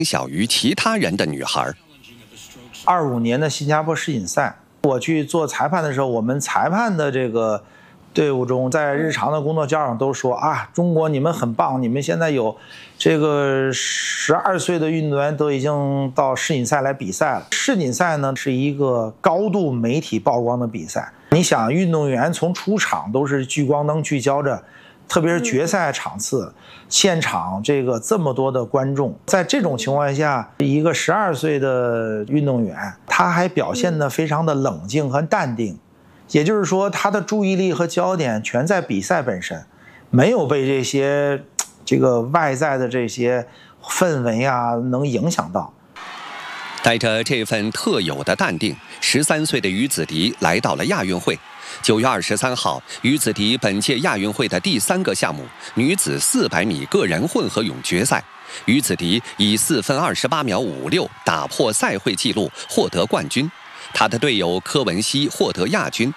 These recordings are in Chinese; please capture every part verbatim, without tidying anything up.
小于其他人的女孩。 二五年的新加坡世锦赛，我去做裁判的时候，我们裁判的这个队伍中，在日常的工作交上都说啊，中国你们很棒，你们现在有这个十二岁的运动员都已经到世锦赛来比赛了。世锦赛呢是一个高度媒体曝光的比赛，你想运动员从出场都是聚光灯聚焦着。特别是决赛场次，现场这个这么多的观众，在这种情况下，一个十二岁的运动员，他还表现得非常的冷静和淡定，也就是说，他的注意力和焦点全在比赛本身，没有被这些这个外在的这些氛围啊能影响到。 带着这份特有的淡定，十三岁的于子迪来到了亚运会。九月二十三号，于子迪本届亚运会的第三个项目女子四百米个人混合泳决赛，于子迪以四分二十八秒五六打破赛会纪录，获得冠军。她的队友柯文熙获得亚军。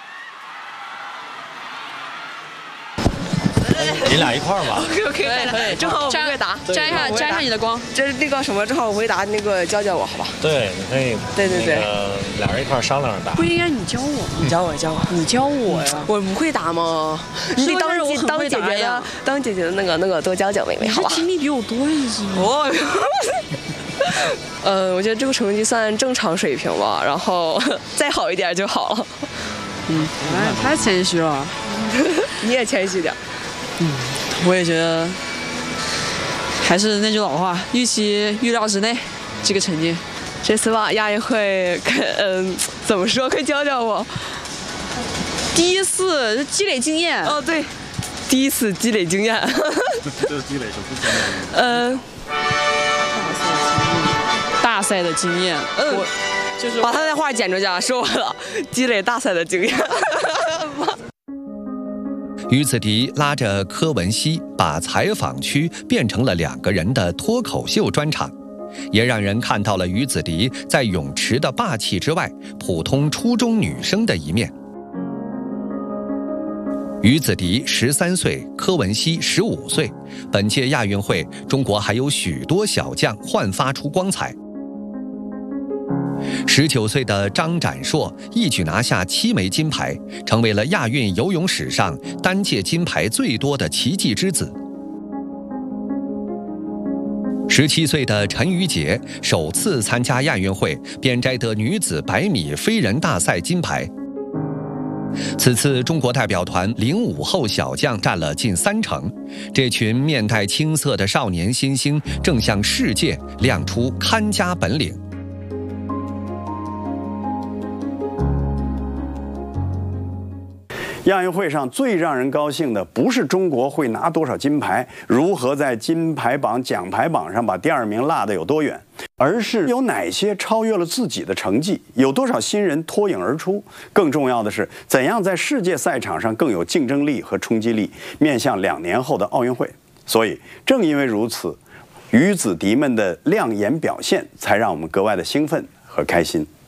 你俩一块儿吧 ？OK OK， 可以可以，正好我不会答， 沾一下沾上你的光。 这是那个什么，正好我会答，那个教教我好吧？ 对，你可以。 对对对， 那个俩人一块儿商量着答。 不应该你教我吗？ 你教我，教我， 你教我呀！ 我不会答吗？你得当姐当姐姐的，当姐姐的那个那个多教教妹妹，好吧？ 经历比我多一些。 哦。呃，我觉得这个成绩算正常水平吧，然后再好一点就好了。 嗯，哎，太谦虚了。 你也谦虚点。 嗯，我也觉得，还是那句老话，预期预料之内，这个成绩。 这次吧，亚运会，嗯，怎么说？快教教我。 第一次积累经验。 哦，对，第一次积累经验。 这是积累什么经验？ 嗯。 大赛的经验。 嗯。 我就是把他那话剪出去啊，说完了，积累大赛的经验。 于子迪拉着柯文熙，把采访区变成了两个人的脱口秀专场，也让人看到了于子迪在泳池的霸气之外，普通初中女生的一面。于子迪十三岁，柯文熙十五岁。本届亚运会，中国还有许多小将焕发出光彩。十九岁的张展硕一举拿下七枚金牌，成为了亚运游泳史上单届金牌最多的奇迹之子。十七岁的陈芋洁首次参加亚运会，便摘得女子百米飞人大赛金牌。此次中国代表团零五后小将占了近三成，这群面带青涩的少年新星正向世界亮出看家本领。 亚运会上最让人高兴的，不是中国会拿多少金牌，如何在金牌榜、奖牌榜上把第二名落得有多远，而是有哪些超越了自己的成绩，有多少新人脱颖而出。更重要的是，怎样在世界赛场上更有竞争力和冲击力，面向两年后的奥运会。所以，正因为如此，于子迪们的亮眼表现，才让我们格外的兴奋和开心。